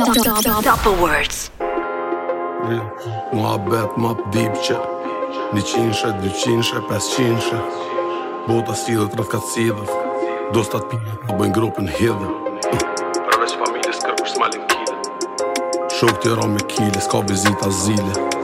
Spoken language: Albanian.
Double words. Muhabbet ma bdibqe 100, 200, 500 Bota s'idhët rrët kacidhët Do s'tat pime ta bëjnë grupën hidhë Përveç familjes kërkush s'malin kile Shok t'jera me kile, s'ka vizita zile